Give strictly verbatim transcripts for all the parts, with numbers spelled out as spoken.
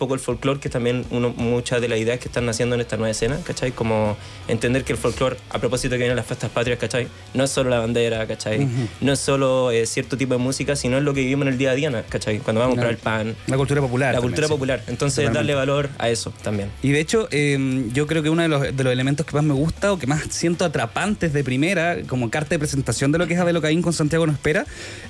poco el folclore, que también uno, muchas de las ideas que están naciendo en esta nueva escena, ¿cachai? Como entender que el folclore, a propósito que vienen las fiestas patrias, ¿cachai? No es solo la bandera, ¿cachai? Uh-huh. No es solo eh, cierto tipo de música, sino es lo que vivimos en el día a día, ¿cachai? Cuando vamos a comprar el pan. La cultura popular. La cultura también, popular. Sí. Entonces, totalmente. Darle valor a eso también. Y de hecho, eh, yo creo que uno de los, de los elementos que más me gusta o que más siento atrapantes de primera, como carta de presentación de lo que es Abel Ocaín con Santiago No Espera,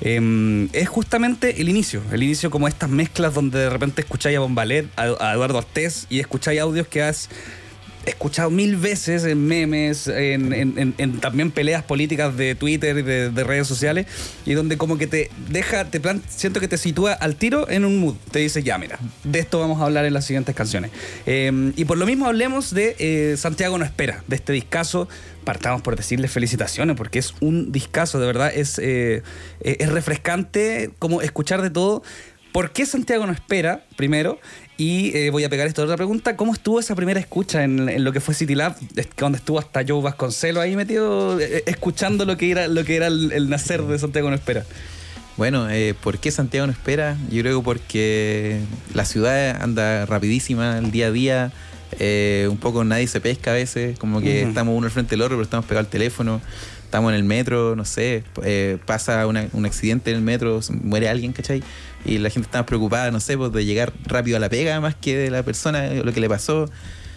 eh, es justamente el inicio. El inicio como estas mezclas donde de repente escucháis a Bombalet, a, a Eduardo Ortiz, y escucháis audios que has escuchado mil veces en memes, en, en, en, en también peleas políticas de Twitter y de, de redes sociales, y donde como que te deja, te plan, siento que te sitúa al tiro en un mood. Te dice, ya mira, de esto vamos a hablar en las siguientes canciones. Eh, y por lo mismo hablemos de eh, Santiago No Espera, de este discazo. Partamos por decirle felicitaciones, porque es un discazo, de verdad, es, eh, es refrescante como escuchar de todo. ¿Por qué Santiago No Espera, primero? Y eh, voy a pegar esto a otra pregunta. ¿Cómo estuvo esa primera escucha en, en lo que fue City Lab? Donde estuvo hasta Joe Vasconcelos ahí metido, eh, escuchando lo que era, lo que era el, el nacer de Santiago No Espera. Bueno, eh, ¿por qué Santiago No Espera? Yo creo porque la ciudad anda rapidísima el día a día. Eh, un poco nadie se pesca a veces, como que uh-huh. estamos uno al frente del otro, pero estamos pegados al teléfono. Estamos en el metro, no sé, eh, pasa una, un accidente en el metro, muere alguien, ¿cachai? Y la gente está más preocupada, no sé, pues, de llegar rápido a la pega más que de la persona, lo que le pasó.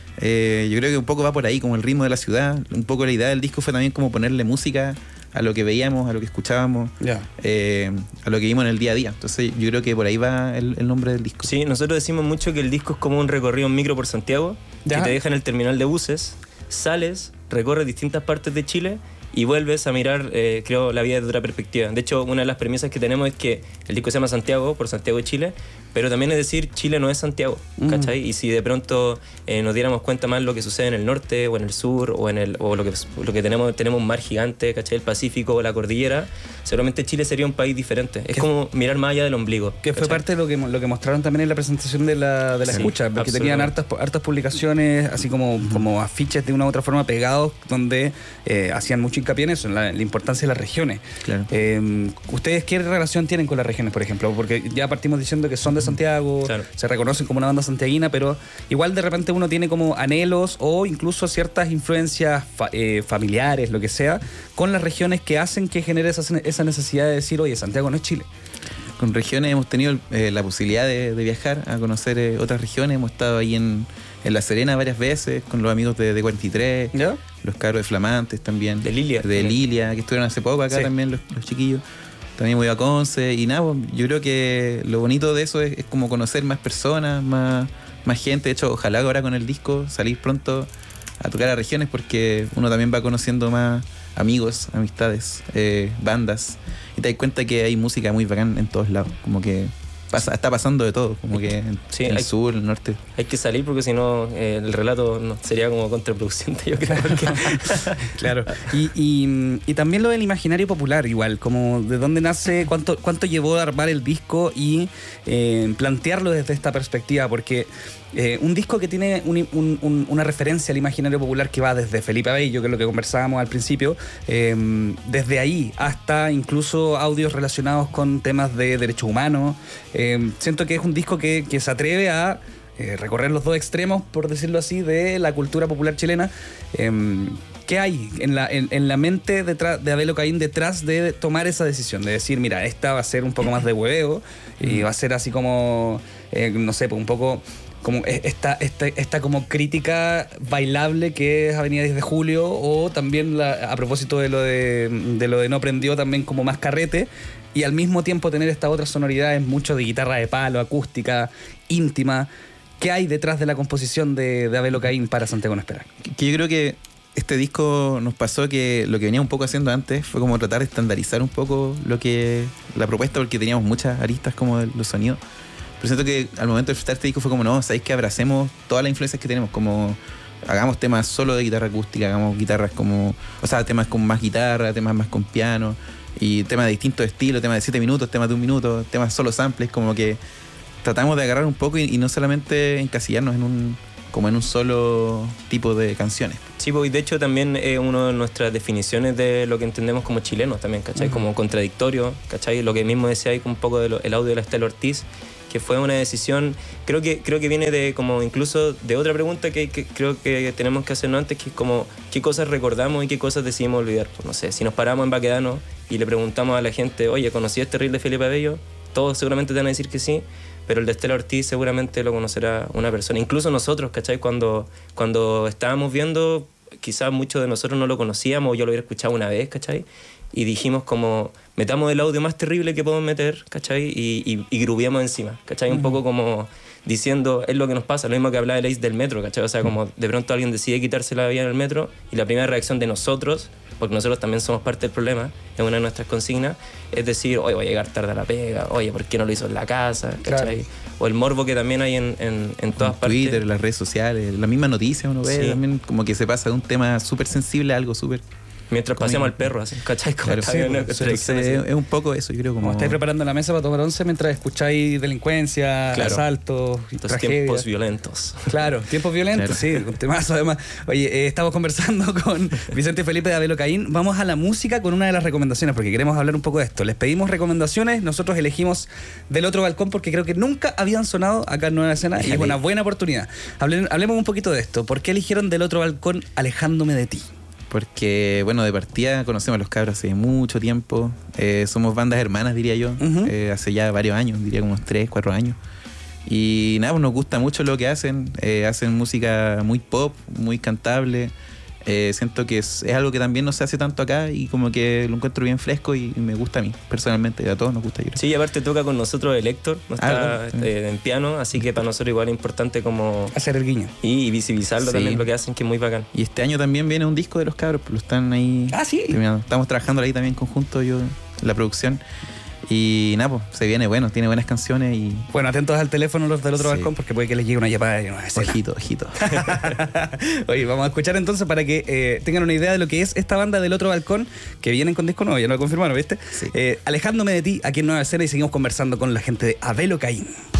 Eh, yo creo que un poco va por ahí, como el ritmo de la ciudad. Un poco la idea del disco fue también como ponerle música a lo que veíamos, a lo que escuchábamos, yeah. eh, a lo que vimos en el día a día. Entonces yo creo que por ahí va el, el nombre del disco. Sí, nosotros decimos mucho que el disco es como un recorrido en micro por Santiago, yeah. que te deja en el terminal de buses, sales, recorres distintas partes de Chile y vuelves a mirar, eh, creo, la vida desde otra perspectiva. De hecho, una de las premisas que tenemos es que el disco se llama Santiago, por Santiago de Chile, pero también es decir, Chile no es Santiago, ¿cachai? Mm. Y si de pronto eh, nos diéramos cuenta más lo que sucede en el norte, o en el sur, o en el o lo que, lo que tenemos, tenemos un mar gigante, ¿cachai? El Pacífico o la cordillera, seguramente Chile sería un país diferente. Es como mirar más allá del ombligo. Que fue parte de lo que, lo que mostraron también en la presentación de la, de la sí, escucha, porque tenían hartas, hartas publicaciones, así como, mm. como afiches de una u otra forma pegados, donde eh, hacían mucho hincapié en eso, en la, en la importancia de las regiones. Claro. Eh, ¿Ustedes qué relación tienen con las regiones, por ejemplo? Porque ya partimos diciendo que son de Santiago, claro. se reconocen como una banda santiaguina, pero igual de repente uno tiene como anhelos o incluso ciertas influencias fa, eh, familiares, lo que sea, con las regiones que hacen que genere esa, esa necesidad de decir, oye, Santiago no es Chile. Con regiones hemos tenido eh, la posibilidad de, de viajar a conocer eh, otras regiones. Hemos estado ahí en, en La Serena varias veces con los amigos de, de cuarenta y tres, ¿ya? Los cabros de Flamantes también. De Lilia. De Lilia, que estuvieron hace poco acá sí. también los, los chiquillos. También voy a Conce y nada, yo creo que lo bonito de eso es, es como conocer más personas, más, más gente. De hecho, ojalá ahora con el disco salir pronto a tocar a regiones, porque uno también va conociendo más amigos, amistades, eh, bandas, y te das cuenta que hay música muy bacán en todos lados, como que pasa, está pasando de todo, como que en sí, el hay, sur, el norte. Hay que salir porque si no eh, el relato no, sería como contraproducente, yo creo. Porque... claro. Y, y, y también lo del imaginario popular, igual, como de dónde nace, cuánto, cuánto llevó a armar el disco y eh, plantearlo desde esta perspectiva, porque eh, un disco que tiene un, un, un, una referencia al imaginario popular que va desde Felipe Abello, que es lo que conversábamos al principio, eh, desde ahí hasta incluso audios relacionados con temas de derechos humanos. Eh, siento que es un disco que, que se atreve a eh, recorrer los dos extremos, por decirlo así, de la cultura popular chilena. Eh, ¿Qué hay en la, en, en la mente detrás, de Abel Ocaín detrás de tomar esa decisión? De decir, mira, esta va a ser un poco más de hueveo y va a ser así como, eh, no sé, pues un poco... como esta, esta, esta como crítica bailable que es Avenida diez de Julio, o también la, a propósito de lo de, de lo de No Prendió, también como más carrete, y al mismo tiempo tener estas otras sonoridades mucho de guitarra de palo, acústica, íntima. ¿Qué hay detrás de la composición de, de Abel Ocaín para Santiago No Espera? Que yo creo que este disco nos pasó que lo que venía un poco haciendo antes fue como tratar de estandarizar un poco lo que la propuesta, porque teníamos muchas aristas como de los sonidos. Pero siento que al momento de disfrutar este disco fue como, no, sabéis que abracemos todas las influencias que tenemos, como hagamos temas solo de guitarra acústica, hagamos guitarras como, o sea, temas con más guitarra, temas más con piano, y temas de distintos estilos, temas de siete minutos, temas de un minuto, temas solo samples, como que tratamos de agarrar un poco y, y no solamente encasillarnos en un, como en un solo tipo de canciones. Sí, pues, y de hecho también es eh, una de nuestras definiciones de lo que entendemos como chilenos también, ¿cachai? Uh-huh. Como contradictorio, ¿cachai? Lo que mismo decía ahí un poco del audio de la Estela Ortiz, que que fue una decisión, creo que, creo que viene de como incluso de otra pregunta que, que creo que tenemos que hacernos antes, que es como qué cosas recordamos y qué cosas decidimos olvidar. Pues no sé, si nos paramos en Baquedano y le preguntamos a la gente, oye, ¿conocí este reel de Felipe Abello? Todos seguramente te van a decir que sí, pero el de Estela Ortiz seguramente lo conocerá una persona. Incluso nosotros, ¿cachai? Cuando, cuando estábamos viendo, quizás muchos de nosotros no lo conocíamos, yo lo hubiera escuchado una vez, ¿cachai? Y dijimos como, metamos el audio más terrible que podemos meter, ¿cachai? Y, y, y grubiamos encima, ¿cachai? Uh-huh. Un poco como diciendo, es lo que nos pasa, lo mismo que hablaba el Ace del metro, ¿cachai? O sea, como de pronto alguien decide quitarse la vida en el metro y la primera reacción de nosotros, porque nosotros también somos parte del problema, es una de nuestras consignas, es decir, oye, voy a llegar tarde a la pega, oye, ¿por qué no lo hizo en la casa? ¿Cachai? Claro. O el morbo que también hay en, en, en todas en partes. Twitter, las redes sociales, la misma noticia uno ve, sí. También como que se pasa de un tema súper sensible a algo súper... Mientras paseamos al perro, así, ¿cachai? Claro, sí, una sí, es, es un poco eso, yo creo. Como, como estáis preparando la mesa para tomar once mientras escucháis delincuencia, claro. asaltos, estos tiempos violentos. Claro, tiempos violentos, claro. Sí, un temazo además. Oye, eh, estamos conversando con Vicente Felipe de Abelo Caín. Vamos a la música con una de las recomendaciones, porque queremos hablar un poco de esto. Les pedimos recomendaciones, nosotros elegimos Del Otro Balcón, porque creo que nunca habían sonado acá en Nueva Escena y es una buena oportunidad. Hablemos, hablemos un poquito de esto. ¿Por qué eligieron Del Otro Balcón Alejándome de Ti? Porque, bueno, de partida conocemos a los cabros hace mucho tiempo. Eh, somos bandas hermanas, diría yo. Uh-huh. eh, hace ya varios años, diría como unos tres, cuatro años. Y nada, pues nos gusta mucho lo que hacen. Eh, hacen música muy pop, muy cantable. Eh, siento que es, es algo que también no se hace tanto acá y como que lo encuentro bien fresco y, y me gusta a mí, personalmente. A todos nos gusta. Yo creo. Sí, y aparte toca con nosotros el Héctor, no está ah, eh, en piano, así que para nosotros igual es importante como... hacer el guiño. Y visibilizarlo sí. También, lo que hacen, que es muy bacán. Y este año también viene un disco de los cabros, pues lo están ahí... Ah, sí. Terminando. Estamos trabajando ahí también en conjunto, yo, la producción. Y nada, pues se viene bueno, tiene buenas canciones y... Bueno, atentos al teléfono los Del Otro sí. Balcón, porque puede que les llegue una llamada y no es ojito, ojito. Oye, vamos a escuchar entonces para que eh, tengan una idea de lo que es esta banda Del Otro Balcón, que vienen con disco nuevo, ya lo confirmaron, ¿viste? Sí. Eh, Alejándome de Ti, aquí en Nueva Escena, y seguimos conversando con la gente de Abelo Caín.